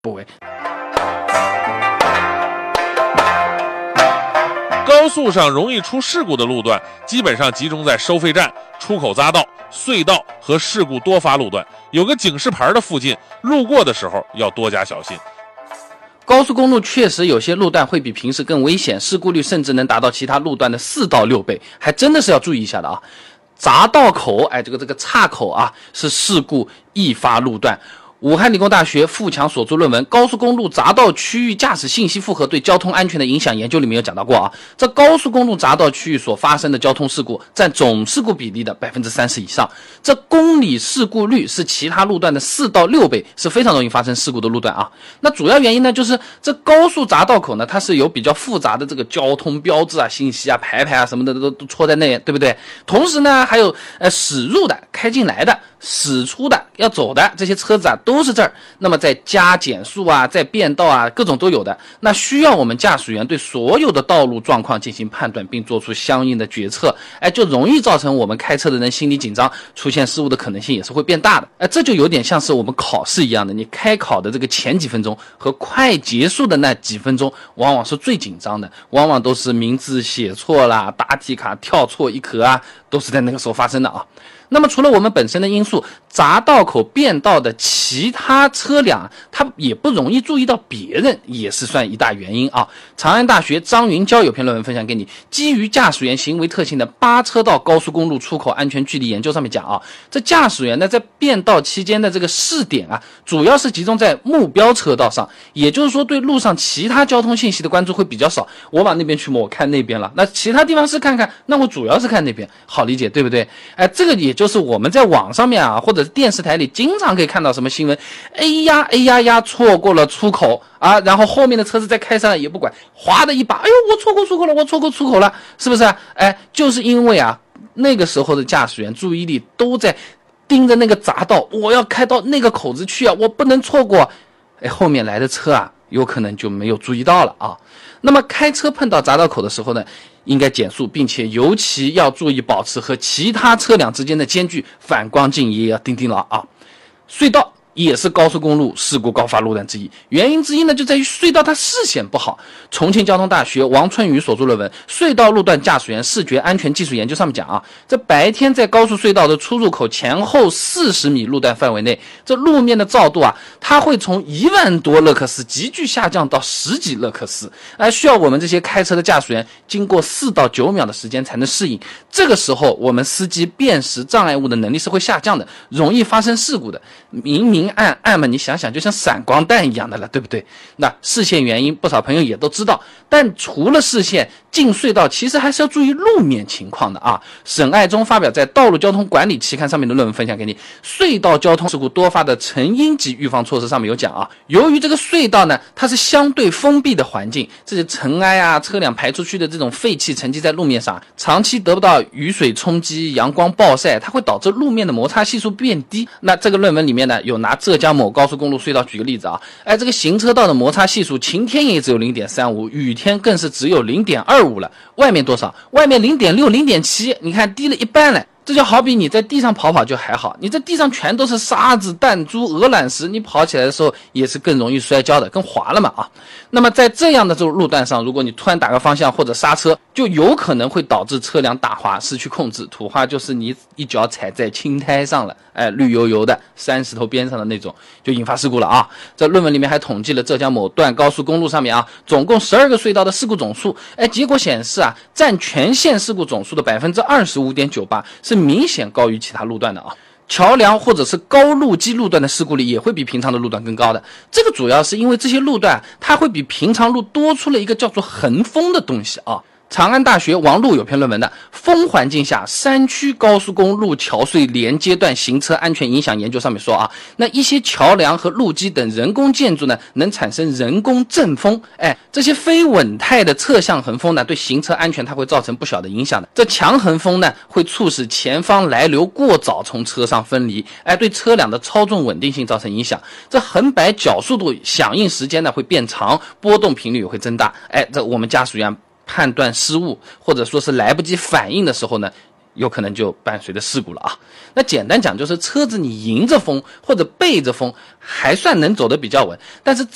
不为。 高速上容易出事故的路段，基本上集中在收费站、出口匝道、隧道和事故多发路段。有个警示牌的附近，路过的时候要多加小心。 高速公路确实有些路段会比平时更危险，事故率甚至能达到其他路段的4到6倍，还真的是要注意一下的啊。匝道口，这个岔口啊，是事故易发路段。武汉理工大学付强所著论文《高速公路匝道区域驾驶信息负荷对交通安全的影响研究》里面有讲到过啊，这高速公路匝道区域所发生的交通事故占总事故比例的30%以上，这公里事故率是其他路段的4到6倍，是非常容易发生事故的路段啊。那主要原因呢，就是这高速匝道口呢，它是有比较复杂的这个交通标志啊、信息啊、牌啊什么的都戳在那，对不对？同时呢，还有驶入的、开进来的、驶出的、要走的这些车子啊，都是这儿。那么在加减速啊，在变道啊，各种都有的。那需要我们驾驶员对所有的道路状况进行判断，并做出相应的决策。就容易造成我们开车的人心理紧张，出现失误的可能性也是会变大的。这就有点像是我们考试一样的，你开考的这个前几分钟和快结束的那几分钟，往往是最紧张的，往往都是名字写错啦、答题卡跳错一格啊，都是在那个时候发生的啊。那么除了我们本身的因素，匝道口变道的其他车辆，它也不容易注意到别人，也是算一大原因啊。长安大学张云娇有篇论文分享给你，基于驾驶员行为特性的8车道高速公路出口安全距离研究上面讲啊，这驾驶员呢在变道期间的这个视点啊，主要是集中在目标车道上，也就是说对路上其他交通信息的关注会比较少。我往那边去，我看那边了，那其他地方是看看，那我主要是看那边，好理解对不对？这个也就是我们在网上面啊，或者电视台里经常可以看到什么新闻，错过了出口啊，然后后面的车子再开上来也不管，哗的一把，我错过出口了，是不是啊？就是因为啊，那个时候的驾驶员注意力都在盯着那个匝道，我要开到那个口子去啊，我不能错过。后面来的车啊，有可能就没有注意到了啊。那么开车碰到匝道口的时候呢，应该减速，并且尤其要注意保持和其他车辆之间的间距，反光镜也要盯牢啊。隧道也是高速公路事故高发路段之一，原因之一呢，就在于隧道它视线不好。重庆交通大学王春雨所著论文《隧道路段驾驶员视觉安全技术研究》上面讲啊，这白天在高速隧道的出入口前后40米路段范围内，这路面的照度啊，它会从1万多勒克斯急剧下降到10几勒克斯，需要我们这些开车的驾驶员经过4到9秒的时间才能适应。这个时候，我们司机辨识障碍物的能力是会下降的，容易发生事故的。明暗嘛，你想想就像闪光弹一样的了，对不对？那视线原因不少朋友也都知道，但除了视线，进隧道其实还是要注意路面情况的啊。沈爱忠发表在《道路交通管理》期刊上面的论文分享给你，隧道交通事故多发的成因及预防措施上面有讲啊。由于这个隧道呢，它是相对封闭的环境，这些尘埃啊、车辆排出去的这种废气沉积在路面上，长期得不到雨水冲击、阳光暴晒，它会导致路面的摩擦系数变低。那这个论文里面呢，有拿浙江某高速公路隧道举个例子啊，这个行车道的摩擦系数晴天也只有 0.35， 雨天更是只有 0.25 了。外面多少？外面 0.6 0.7， 你看低了一半了。这就好比你在地上跑跑就还好，你在地上全都是沙子、弹珠、鹅卵石，你跑起来的时候也是更容易摔跤的，更滑了嘛啊。那么在这样的这种路段上，如果你突然打个方向或者刹车，就有可能会导致车辆打滑，失去控制。土话就是你一脚踩在青苔上了，绿油油的山石头边上的那种，就引发事故了啊。这论文里面还统计了浙江某段高速公路上面啊，总共12个隧道的事故总数，结果显示啊，占全线事故总数的 25.98%， 是明显高于其他路段的啊。桥梁或者是高路基路段的事故率也会比平常的路段更高的，这个主要是因为这些路段它会比平常路多出了一个叫做横风的东西啊。长安大学王璐有篇论文的《风环境下山区高速公路桥隧连接段行车安全影响研究》上面说啊，那一些桥梁和路基等人工建筑呢，能产生人工阵风，这些非稳态的侧向横风呢，对行车安全它会造成不小的影响的。这强横风呢，会促使前方来流过早从车上分离，对车辆的操纵稳定性造成影响。这横摆角速度响应时间呢会变长，波动频率也会增大，这我们驾驶员判断失误或者说是来不及反应的时候呢，有可能就伴随着事故了啊。那简单讲就是车子你迎着风或者背着风还算能走得比较稳，但是